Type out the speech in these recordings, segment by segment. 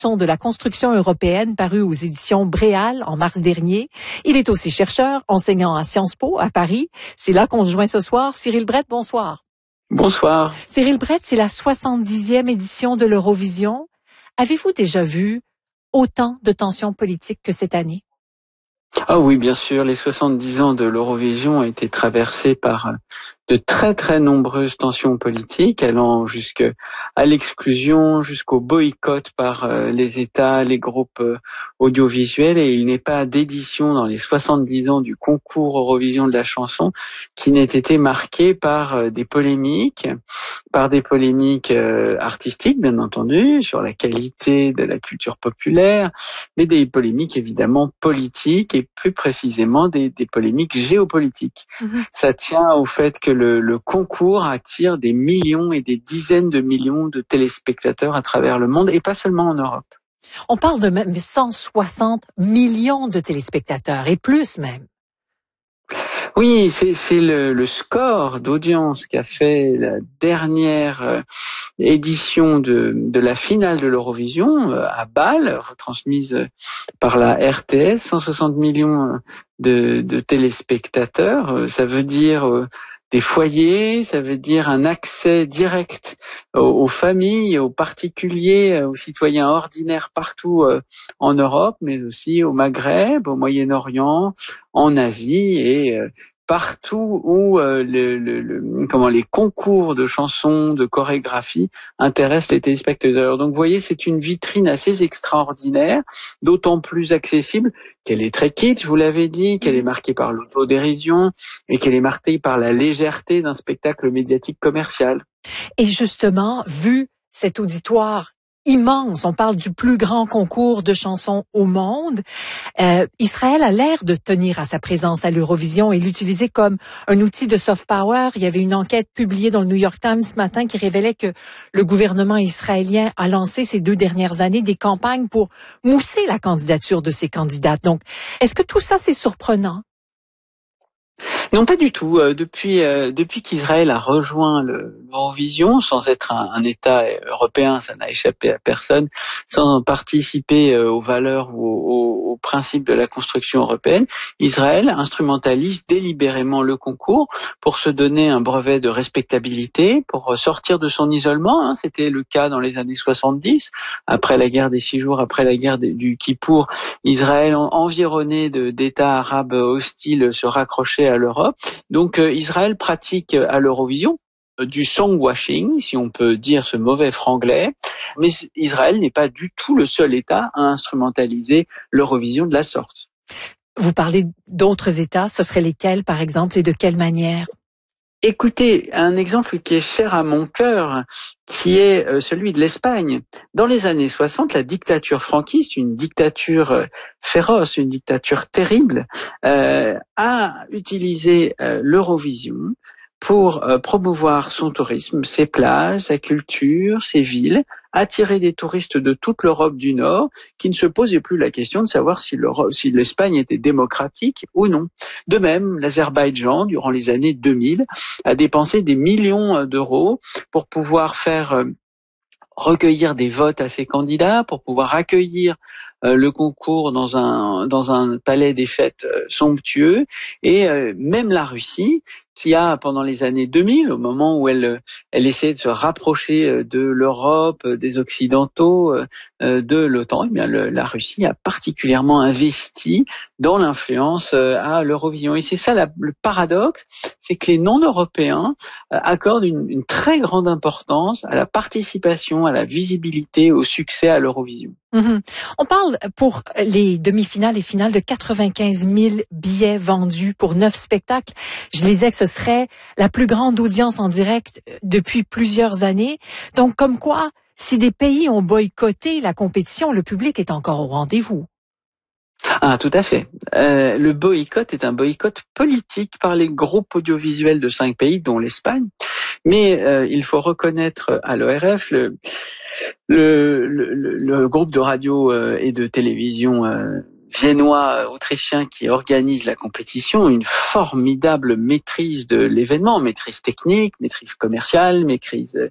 de la construction européenne paru aux éditions Bréal en mars dernier. Il est aussi chercheur, enseignant à Sciences Po à Paris. C'est là qu'on se joint ce soir. Cyril Brett, bonsoir. Bonsoir. Cyril Brett, c'est la 70e édition de l'Eurovision. Avez-vous déjà vu autant de tensions politiques que cette année? Ah oui, bien sûr, les 70 ans de l'Eurovision ont été traversés par de très très nombreuses tensions politiques, allant jusqu'à l'exclusion, jusqu'au boycott par les États, les groupes audiovisuels, et il n'est pas d'édition dans les 70 ans du concours Eurovision de la chanson qui n'ait été marqué par des polémiques artistiques, bien entendu, sur la qualité de la culture populaire, mais des polémiques évidemment politiques et plus précisément des polémiques géopolitiques. Ça tient au fait que le concours attire des millions et des dizaines de millions de téléspectateurs à travers le monde et pas seulement en Europe. On parle de même 160 millions de téléspectateurs et plus même. Oui, c'est le score d'audience qu'a fait la dernière édition de la finale de l'Eurovision à Bâle, retransmise par la RTS, 160 millions de téléspectateurs. Ça veut dire des foyers, ça veut dire un accès direct aux familles, aux particuliers, aux citoyens ordinaires partout en Europe, mais aussi au Maghreb, au Moyen-Orient, en Asie et partout où les concours de chansons, de chorégraphie intéressent les téléspectateurs. Donc vous voyez, c'est une vitrine assez extraordinaire, d'autant plus accessible qu'elle est très kitsch, vous l'avez dit, qu'elle est marquée par l'autodérision et qu'elle est marquée par la légèreté d'un spectacle médiatique commercial. Et justement, vu cet auditoire immense, on parle du plus grand concours de chansons au monde, Israël a l'air de tenir à sa présence à l'Eurovision et l'utiliser comme un outil de soft power. Il y avait une enquête publiée dans le New York Times ce matin qui révélait que le gouvernement israélien a lancé ces 2 dernières années des campagnes pour mousser la candidature de ses candidates. Donc, est-ce que tout ça, c'est surprenant? Non, pas du tout. Depuis qu'Israël a rejoint l'Eurovision, sans être un État européen, ça n'a échappé à personne, sans participer aux valeurs ou aux principes de la construction européenne, Israël instrumentalise délibérément le concours pour se donner un brevet de respectabilité, pour sortir de son isolement. C'était le cas dans les années 70, après la guerre des 6 jours, après la guerre du Kippour. Israël, environné d'États arabes hostiles, se raccrochait à l'Europe. Donc Israël pratique à l'Eurovision du songwashing, si on peut dire ce mauvais franglais, mais Israël n'est pas du tout le seul État à instrumentaliser l'Eurovision de la sorte. Vous parlez d'autres États, ce seraient lesquels par exemple et de quelle manière? Écoutez, un exemple qui est cher à mon cœur, qui est celui de l'Espagne. Dans les années 60, la dictature franquiste, une dictature féroce, une dictature terrible, a utilisé l'Eurovision pour promouvoir son tourisme, ses plages, sa culture, ses villes, attirer des touristes de toute l'Europe du Nord qui ne se posaient plus la question de savoir si l'Espagne était démocratique ou non. De même, l'Azerbaïdjan, durant les années 2000, a dépensé des millions d'euros pour pouvoir faire recueillir des votes à ses candidats, pour pouvoir accueillir le concours dans un palais des fêtes somptueux, et même la Russie, qui a, pendant les années 2000, au moment où elle essayait de se rapprocher de l'Europe, des Occidentaux, de l'OTAN, eh bien la Russie a particulièrement investi dans l'influence à l'Eurovision. Et c'est ça le paradoxe, c'est que les non-européens accordent une très grande importance à la participation, à la visibilité, au succès à l'Eurovision. On parle pour les demi-finales et finales de 95 000 billets vendus pour 9 spectacles. Je lisais que ce serait la plus grande audience en direct depuis plusieurs années. Donc, comme quoi, si des pays ont boycotté la compétition, le public est encore au rendez-vous. Ah, tout à fait. Le boycott est un boycott politique par les groupes audiovisuels de 5 pays, dont l'Espagne. Mais il faut reconnaître à l'ORF le groupe de radio et de télévision viennois, autrichien qui organise la compétition, une formidable maîtrise de l'événement, maîtrise technique, maîtrise commerciale,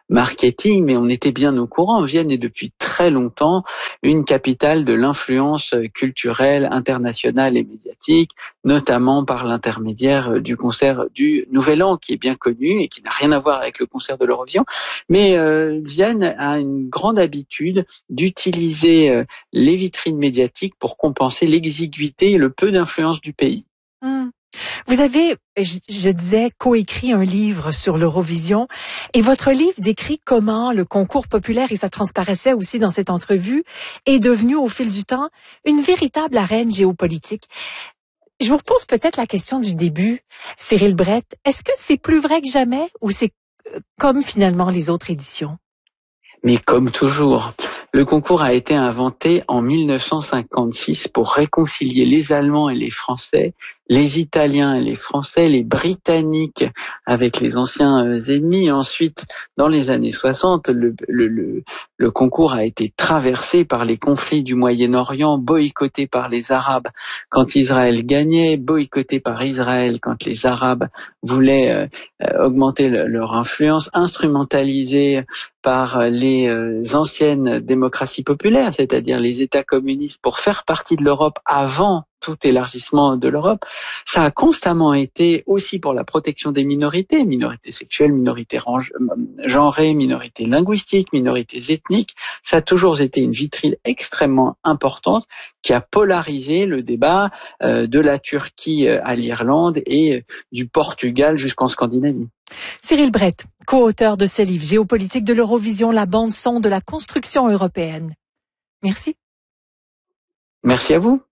marketing, mais on était bien au courant. Vienne est depuis très longtemps une capitale de l'influence culturelle, internationale et médiatique, notamment par l'intermédiaire du concert du Nouvel An, qui est bien connu et qui n'a rien à voir avec le concert de l'Eurovision. Mais Vienne a une grande habitude d'utiliser les vitrines médiatiques pour compenser l'exiguïté et le peu d'influence du pays. Vous avez, je disais, coécrit un livre sur l'Eurovision et votre livre décrit comment le concours populaire, et ça transparaissait aussi dans cette entrevue, est devenu au fil du temps une véritable arène géopolitique. Je vous repose peut-être la question du début, Cyril Brett. Est-ce que c'est plus vrai que jamais ou c'est comme finalement les autres éditions? Mais comme toujours, le concours a été inventé en 1956 pour réconcilier les Allemands et les Français, les Italiens et les Français, les Britanniques avec les anciens ennemis. Ensuite, dans les années 60, le concours a été traversé par les conflits du Moyen-Orient, boycotté par les Arabes quand Israël gagnait, boycotté par Israël quand les Arabes voulaient augmenter leur influence, instrumentalisé par les anciennes démocraties populaires, c'est-à-dire les États communistes, pour faire partie de l'Europe avant tout élargissement de l'Europe. Ça a constamment été aussi pour la protection des minorités sexuelles, minorités genrées, minorités linguistiques, minorités ethniques. Ça a toujours été une vitrine extrêmement importante qui a polarisé le débat de la Turquie à l'Irlande et du Portugal jusqu'en Scandinavie. Cyril Brett, co-auteur de ce livre, Géopolitique de l'Eurovision, la bande-son de la construction européenne. Merci. Merci à vous.